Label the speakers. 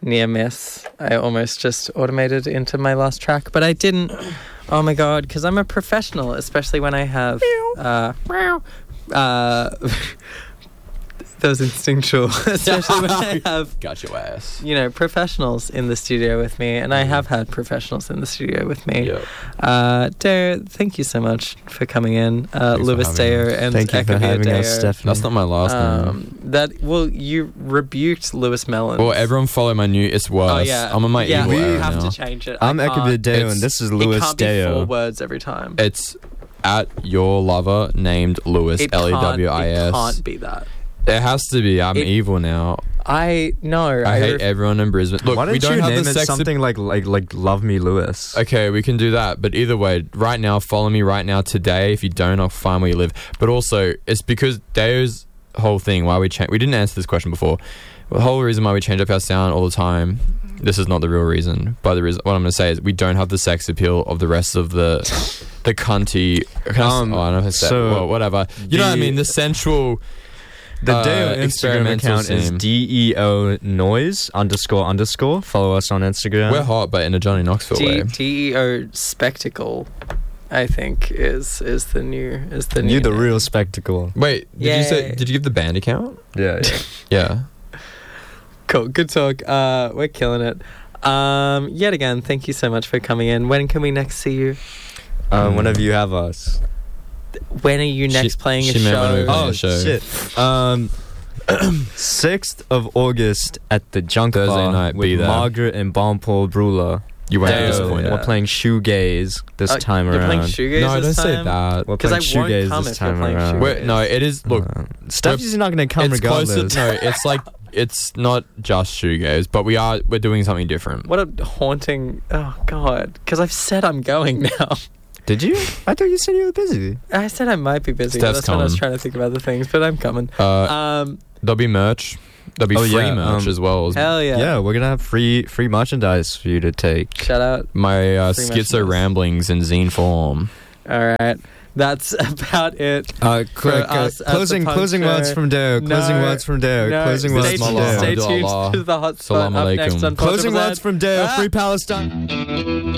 Speaker 1: near miss. I almost just automated into my last track, but I didn't. Oh my god, because I'm a professional, especially when I have those instinctual, especially when I have
Speaker 2: got your ass.
Speaker 1: Professionals in the studio with me, and I have had professionals in the studio with me.
Speaker 2: Yep.
Speaker 1: Dare, thank you so much for coming in, Lewis Dare and
Speaker 3: thank you for having us, Stephanie.
Speaker 2: That's not my last name.
Speaker 1: You rebuked Lewis Mellon.
Speaker 2: Well, everyone follow my new. It's worse.
Speaker 1: Oh yeah,
Speaker 2: I'm on my evil
Speaker 1: we
Speaker 2: era
Speaker 1: have
Speaker 2: now.
Speaker 1: to change it.
Speaker 3: I'm Ekabid Deo, and this is Lewis
Speaker 1: It can't be
Speaker 3: Deo.
Speaker 1: 4 words every time.
Speaker 2: It's at your lover named Lewis. Lewis.
Speaker 1: It can't be that.
Speaker 2: It has to be. I'm evil now.
Speaker 1: I
Speaker 2: hate everyone in Brisbane. Look,
Speaker 3: why don't
Speaker 2: we don't
Speaker 3: you
Speaker 2: have
Speaker 3: name
Speaker 2: the
Speaker 3: it
Speaker 2: sex
Speaker 3: something like Love Me Lewis?
Speaker 2: Okay, we can do that. But either way, right now, follow me right now today. If you don't, I'll find where you live. But also, it's because Deo's whole thing, why we didn't answer this question before. The whole reason why we change up our sound all the time, this is not the real reason. But the reason, what I'm going to say is we don't have the sex appeal of the rest of the cunty... I don't know how to say it. Well, whatever. You know what I mean? The sensual...
Speaker 3: The Deo Instagram account is DEO noise __. Follow us on Instagram.
Speaker 2: We're hot, but in a Johnny Knoxville way.
Speaker 1: DEO spectacle, I think, is the new
Speaker 3: You're the
Speaker 1: name.
Speaker 3: real spectacle.
Speaker 2: Wait, did you give the band account?
Speaker 3: Yeah.
Speaker 2: Yeah.
Speaker 1: Cool, good talk. We're killing it. Yet again, thank you so much for coming in. When can we next see you?
Speaker 3: Whenever you have us.
Speaker 1: When are you next playing a show?
Speaker 3: Oh shit! 6th of August at the Junk
Speaker 2: Thursday
Speaker 3: Bar
Speaker 2: night,
Speaker 3: with
Speaker 2: be there.
Speaker 3: Margaret and Bon Paul Brula.
Speaker 2: You won't be disappointed.
Speaker 3: We're playing shoegaze this time
Speaker 1: You're
Speaker 3: around.
Speaker 1: playing shoegaze
Speaker 2: No, don't
Speaker 1: this
Speaker 2: say
Speaker 1: time?
Speaker 2: that.
Speaker 3: We're
Speaker 1: Because I
Speaker 3: playing
Speaker 1: won't
Speaker 3: shoegaze
Speaker 1: come
Speaker 3: this
Speaker 1: if you're
Speaker 3: time
Speaker 1: playing
Speaker 3: around.
Speaker 1: shoegaze.
Speaker 2: No, it is. Look,
Speaker 3: Stephanie's not going to come
Speaker 2: it's
Speaker 3: regardless.
Speaker 2: closer. No, it's like it's not just shoegaze, but we're doing something different.
Speaker 1: What a haunting... Oh, God. Because I've said I'm going now.
Speaker 3: Did you? I thought you said you were busy.
Speaker 1: I said I might be busy.
Speaker 2: Steph's
Speaker 1: That's when I was
Speaker 2: coming.
Speaker 1: trying to think of other things, but I'm coming.
Speaker 2: There'll be merch. There'll be free merch as well.
Speaker 1: Hell yeah.
Speaker 3: Yeah, we're going to have free merchandise for you to take.
Speaker 1: Shout out.
Speaker 2: My
Speaker 1: Free
Speaker 2: schizo
Speaker 1: merchandise.
Speaker 2: ramblings in zine form.
Speaker 1: All right. That's about it.
Speaker 3: Closing words from Deo. Closing words from Deo. Closing words from Deo.
Speaker 1: Stay tuned to the hot spot
Speaker 2: Salam
Speaker 1: up next
Speaker 2: alaikum.
Speaker 1: on
Speaker 3: Closing
Speaker 1: Portable
Speaker 3: words
Speaker 1: Ad.
Speaker 3: from Deo. Free Palestine.